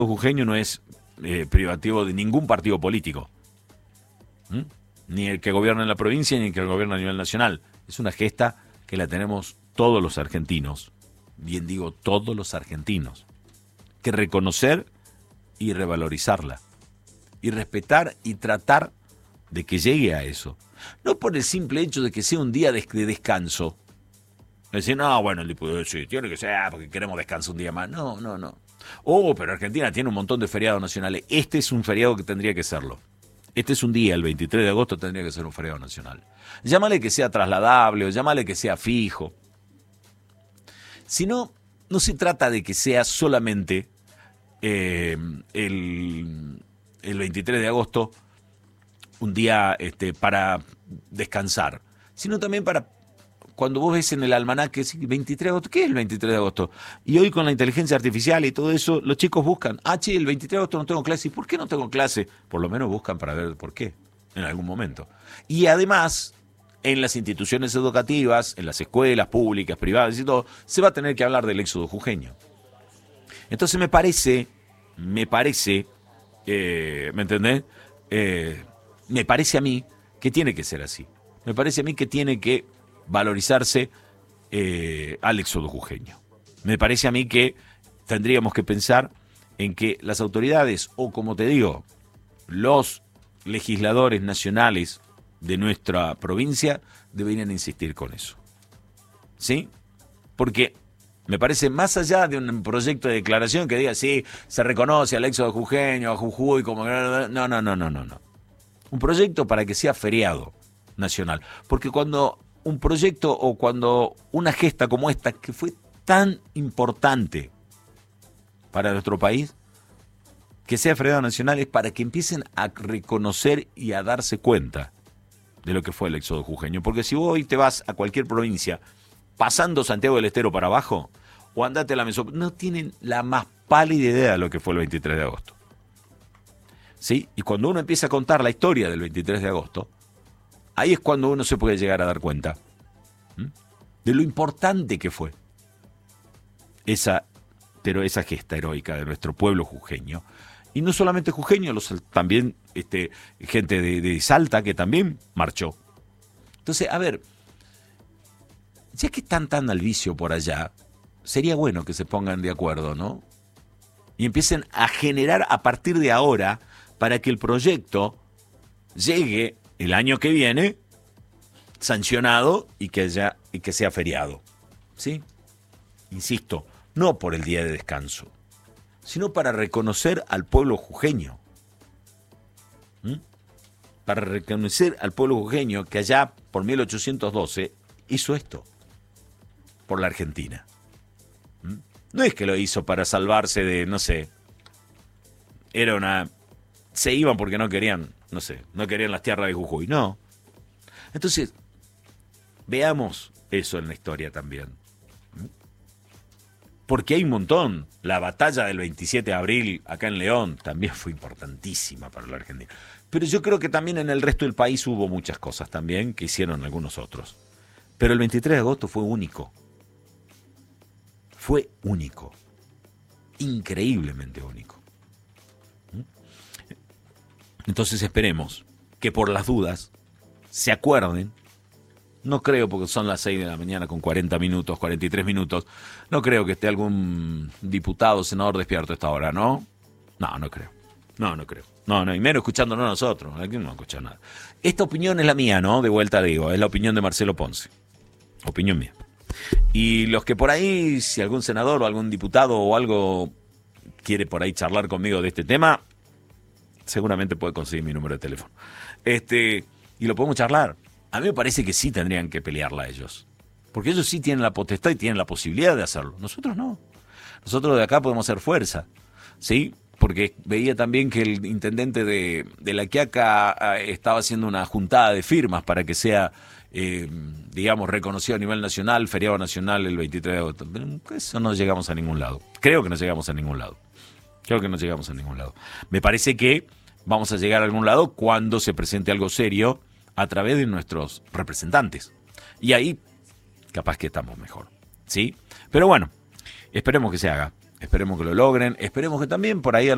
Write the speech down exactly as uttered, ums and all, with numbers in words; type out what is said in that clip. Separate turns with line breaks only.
jujeño no es eh, privativo de ningún partido político. ¿Mm? Ni el que gobierna en la provincia, ni el que gobierna a nivel nacional. Es una gesta que la tenemos todos los argentinos. Bien digo, todos los argentinos. Que reconocer y revalorizarla. Y respetar y tratar de que llegue a eso. No por el simple hecho de que sea un día de descanso. Decir, no, bueno, el diputado sí, tiene que ser porque queremos descansar un día más. No, no, no. Oh, pero Argentina tiene un montón de feriados nacionales. Este es un feriado que tendría que serlo. Este es un día, el veintitrés de agosto tendría que ser un feriado nacional. Llámale que sea trasladable o llámale que sea fijo. Si no, no se trata de que sea solamente eh, el, el veintitrés de agosto un día este, para descansar, sino también para, cuando vos ves en el almanaque, veintitrés de agosto, ¿qué es el veintitrés de agosto? Y hoy con la inteligencia artificial y todo eso, los chicos buscan, ah, che, el veintitrés de agosto no tengo clase. ¿Y por qué no tengo clase? Por lo menos buscan para ver por qué, en algún momento. Y además, en las instituciones educativas, en las escuelas públicas, privadas y todo, se va a tener que hablar del éxodo jujeño. Entonces me parece, me parece, eh, ¿me entendés? Eh, me parece a mí que tiene que ser así. Me parece a mí que tiene que valorizarse eh, al éxodo jujeño. Me parece a mí que tendríamos que pensar en que las autoridades, o como te digo, los legisladores nacionales de nuestra provincia deberían insistir con eso. ¿Sí? Porque me parece, más allá de un proyecto de declaración que diga, sí, se reconoce al éxodo jujeño, a Jujuy, como... No, no, no, no, no, no. Un proyecto para que sea feriado nacional. Porque cuando un proyecto o cuando una gesta como esta, que fue tan importante para nuestro país, que sea feriado nacional, es para que empiecen a reconocer y a darse cuenta de lo que fue el éxodo jujeño. Porque si vos hoy te vas a cualquier provincia, pasando Santiago del Estero para abajo, o andate a la Mesopotamia, no tienen la más pálida idea de lo que fue el veintitrés de agosto. ¿Sí? Y cuando uno empieza a contar la historia del veintitrés de agosto, ahí es cuando uno se puede llegar a dar cuenta ¿m? de lo importante que fue esa, pero esa gesta heroica de nuestro pueblo jujeño. Y no solamente jujeño, los, también este, gente de, de Salta que también marchó. Entonces, a ver, ya que están tan al vicio por allá, sería bueno que se pongan de acuerdo, ¿no? Y empiecen a generar a partir de ahora, para que el proyecto llegue el año que viene sancionado y que, haya, y que sea feriado. ¿Sí? Insisto, no por el día de descanso, sino para reconocer al pueblo jujeño. ¿Mm? Para reconocer al pueblo jujeño que allá por mil ochocientos doce hizo esto por la Argentina. ¿Mm? No es que lo hizo para salvarse de, no sé, era una... se iban porque no querían, no sé, no querían las tierras de Jujuy, no. Entonces, veamos eso en la historia también. Porque hay un montón. La batalla del veintisiete de abril acá en León también fue importantísima para la Argentina. Pero yo creo que también en el resto del país hubo muchas cosas también que hicieron algunos otros. Pero el veintitrés de agosto fue único. Fue único. Increíblemente único. Entonces esperemos que por las dudas se acuerden. No creo, porque son las seis de la mañana con cuarenta minutos, cuarenta y tres minutos. No creo que esté algún diputado, senador despierto a esta hora, ¿no? No, no creo. No, no creo. No, no, y menos escuchándonos nosotros. Aquí no escucha nada. Esta opinión es la mía, ¿no? De vuelta digo, es la opinión de Marcelo Ponce. Opinión mía. Y los que por ahí, si algún senador o algún diputado o algo quiere por ahí charlar conmigo de este tema, seguramente puede conseguir mi número de teléfono. Este, y lo podemos charlar. A mí me parece que sí tendrían que pelearla ellos. Porque ellos sí tienen la potestad y tienen la posibilidad de hacerlo. Nosotros no. Nosotros de acá podemos hacer fuerza. ¿Sí? Porque veía también que el intendente de, de La Quiaca estaba haciendo una juntada de firmas para que sea, eh, digamos, reconocido a nivel nacional, feriado nacional el veintitrés de agosto. Pero eso no llegamos a ningún lado. Creo que no llegamos a ningún lado. Creo que no llegamos a ningún lado. Me parece que vamos a llegar a algún lado cuando se presente algo serio a través de nuestros representantes. Y ahí, capaz que estamos mejor. ¿Sí? Pero bueno, esperemos que se haga. Esperemos que lo logren. Esperemos que también por ahí...